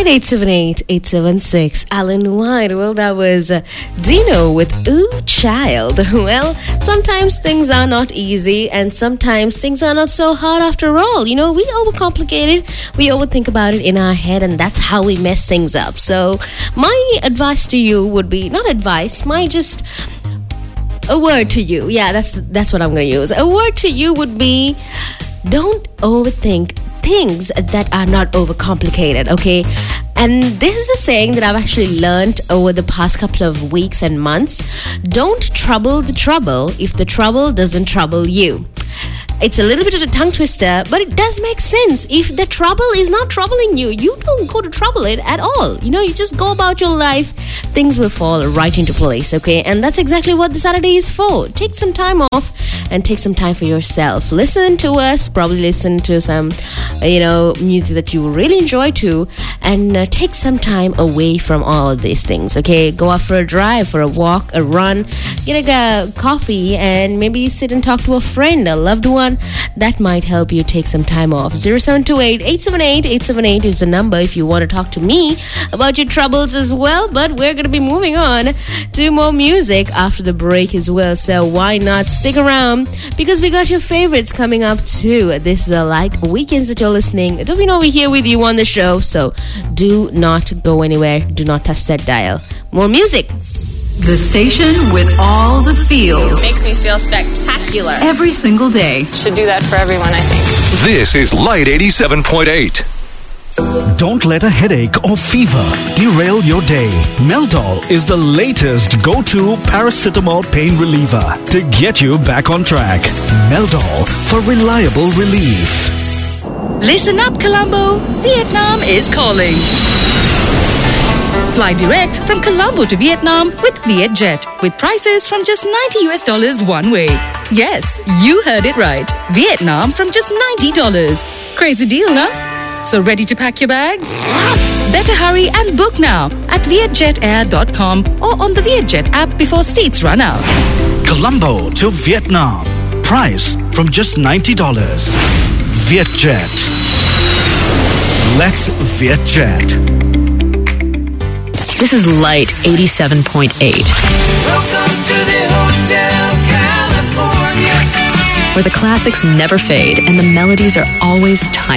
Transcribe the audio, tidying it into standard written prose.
878-876. Alan White. Well, that was Dino with Ooh Child. Well, sometimes things are not easy and sometimes things are not so hard after all. You know, we overcomplicate it, we overthink about it in our head, and that's how we mess things up. So my advice to you would be, not advice, my just a word to you. Yeah, that's what I'm going to use. A word to you would be, don't overthink things that are not overcomplicated, okay? And this is a saying that I've actually learned over the past couple of weeks and months. Don't trouble the trouble if the trouble doesn't trouble you. It's a little bit of a tongue twister, but it does make sense. If the trouble is not troubling you, you don't go to trouble it at all. You know, you just go about your life, things will fall right into place, okay? And that's exactly what the Saturday is for. Take some time off and take some time for yourself. Listen to us, probably listen to some, music that you really enjoy too, and take some time away from all of these things, okay? Go out for a drive, for a walk, a run, get a coffee, and maybe you sit and talk to a friend, a loved one. That might help you take some time off. 0728-878-878 is the number if you want to talk to me about your troubles as well. But we're going to be moving on to more music after the break as well. So why not stick around? Because we got your favorites coming up too. This is a light weekends that you're listening. Don't we know we're here with you on the show? So do not go anywhere. Do not touch that dial. More music. The station with all the feels. Makes me feel spectacular. Every single day. Should do that for everyone, I think. This is Light 87.8. Don't let a headache or fever derail your day. Meldol is the latest go-to paracetamol pain reliever to get you back on track. Meldol for reliable relief. Listen up, Colombo. Vietnam is calling. Fly direct from Colombo to Vietnam with VietJet with prices from just $90 one way. Yes, you heard it right. Vietnam from just $90. Crazy deal, nah? So ready to pack your bags? Better hurry and book now at vietjetair.com or on the VietJet app before seats run out. Colombo to Vietnam. Price from just $90. VietJet. Let's VietJet. This is Light 87.8. Welcome to the Hotel California, where the classics never fade and the melodies are always timeless.